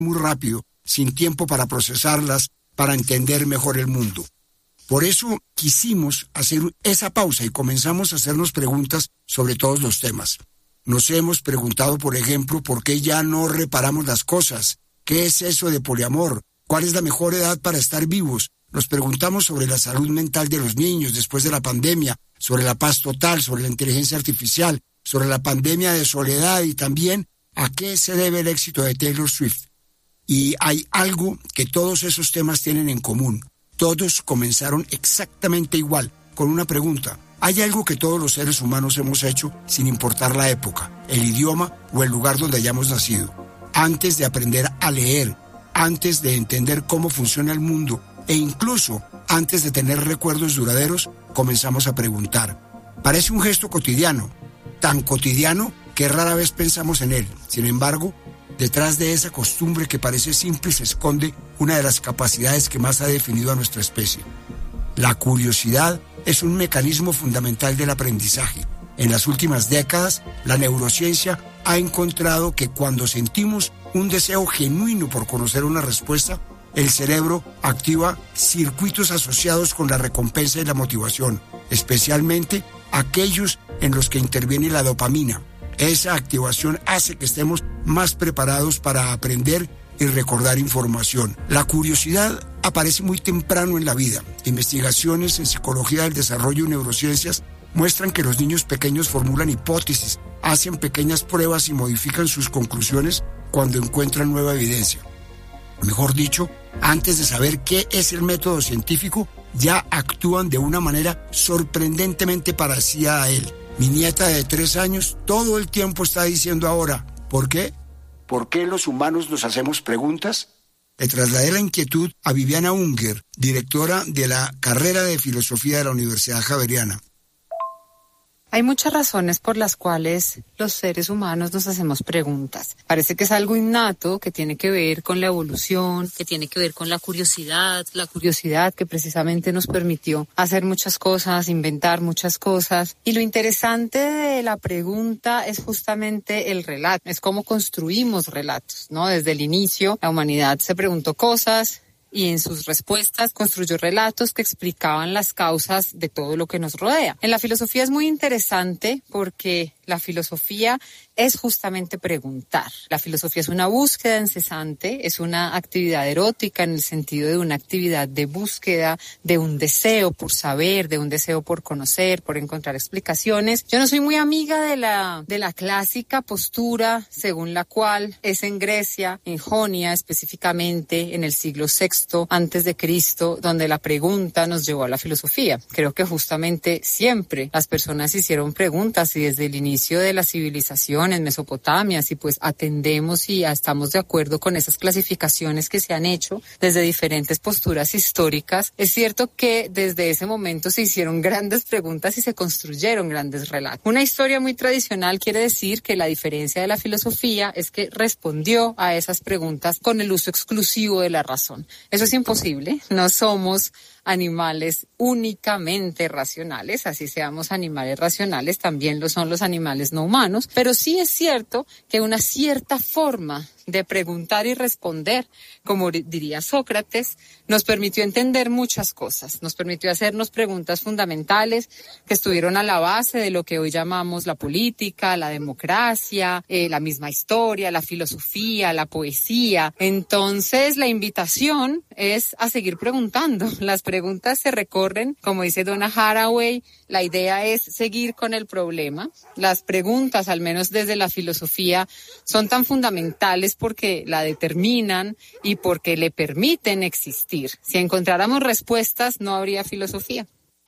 muy rápido, sin tiempo para procesarlas, para entender mejor el mundo. Por eso quisimos hacer esa pausa y comenzamos a hacernos preguntas sobre todos los temas. Nos hemos preguntado, por ejemplo, ¿por qué ya no reparamos las cosas? ¿Qué es eso de poliamor? ¿Cuál es la mejor edad para estar vivos? Nos preguntamos sobre la salud mental de los niños después de la pandemia, sobre la paz total, sobre la inteligencia artificial, sobre la pandemia de soledad y también a qué se debe el éxito de Taylor Swift. Y hay algo que todos esos temas tienen en común. Todos comenzaron exactamente igual, con una pregunta. Hay algo que todos los seres humanos hemos hecho sin importar la época, el idioma o el lugar donde hayamos nacido. Antes de aprender a leer, antes de entender cómo funciona el mundo e incluso antes de tener recuerdos duraderos, comenzamos a preguntar. Parece un gesto cotidiano, tan cotidiano que rara vez pensamos en él. Sin embargo, detrás de esa costumbre que parece simple se esconde una de las capacidades que más ha definido a nuestra especie. La curiosidad es un mecanismo fundamental del aprendizaje. En las últimas décadas, la neurociencia ha encontrado que cuando sentimos un deseo genuino por conocer una respuesta, el cerebro activa circuitos asociados con la recompensa y la motivación, especialmente aquellos en los que interviene la dopamina. Esa activación hace que estemos más preparados para aprender y recordar información. La curiosidad aparece muy temprano en la vida. Investigaciones en psicología del desarrollo y neurociencias muestran que los niños pequeños formulan hipótesis, hacen pequeñas pruebas y modifican sus conclusiones cuando encuentran nueva evidencia. Mejor dicho, antes de saber qué es el método científico, ya actúan de una manera sorprendentemente parecida a él. Mi nieta de 3 años todo el tiempo está diciendo ahora, ¿por qué? ¿Por qué los humanos nos hacemos preguntas? Le trasladé la inquietud a Viviana Unger, directora de la carrera de Filosofía de la Universidad Javeriana. Hay muchas razones por las cuales los seres humanos nos hacemos preguntas. Parece que es algo innato que tiene que ver con la evolución, que tiene que ver con la curiosidad que precisamente nos permitió hacer muchas cosas, inventar muchas cosas. Y lo interesante de la pregunta es justamente el relato, es cómo construimos relatos, ¿no? Desde el inicio, la humanidad se preguntó cosas y en sus respuestas construyó relatos que explicaban las causas de todo lo que nos rodea. En la filosofía es muy interesante porque la filosofía es justamente preguntar. La filosofía es una búsqueda incesante, es una actividad erótica en el sentido de una actividad de búsqueda, de un deseo por saber, de un deseo por conocer, por encontrar explicaciones. Yo no soy muy amiga de la clásica postura según la cual es en Grecia, en Jonia específicamente, en el siglo VI antes de Cristo, donde la pregunta nos llevó a la filosofía. Creo que justamente siempre las personas hicieron preguntas y desde el inicio de la civilización en Mesopotamia, si pues atendemos y estamos de acuerdo con esas clasificaciones que se han hecho desde diferentes posturas históricas, es cierto que desde ese momento se hicieron grandes preguntas y se construyeron grandes relatos. Una historia muy tradicional quiere decir que la diferencia de la filosofía es que respondió a esas preguntas con el uso exclusivo de la razón. Eso es imposible, no somos animales únicamente racionales, así seamos animales racionales, también lo son los animales no humanos, pero sí es cierto que una cierta forma de preguntar y responder, como diría Sócrates, nos permitió entender muchas cosas, nos permitió hacernos preguntas fundamentales que estuvieron a la base de lo que hoy llamamos la política, la democracia, la misma historia, la filosofía, la poesía. Entonces, la invitación es a seguir preguntando. Las preguntas se recorren, como dice Donna Haraway, la idea es seguir con el problema. Las preguntas, al menos desde la filosofía, son tan fundamentales porque la determinan y porque le permiten existir. Si encontráramos respuestas, no habría filosofía.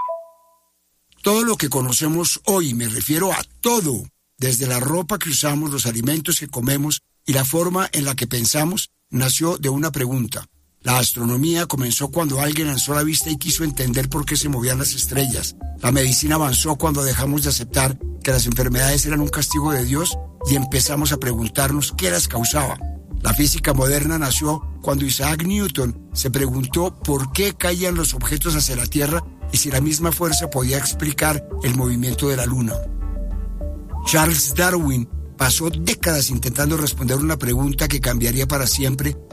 Todo lo que conocemos hoy, me refiero a todo, desde la ropa que usamos, los alimentos que comemos y la forma en la que pensamos, nació de una pregunta. La astronomía comenzó cuando alguien alzó la vista y quiso entender por qué se movían las estrellas. La medicina avanzó cuando dejamos de aceptar que las enfermedades eran un castigo de Dios y empezamos a preguntarnos qué las causaba. La física moderna nació cuando Isaac Newton se preguntó por qué caían los objetos hacia la Tierra y si la misma fuerza podía explicar el movimiento de la Luna. Charles Darwin pasó décadas intentando responder una pregunta que cambiaría para siempre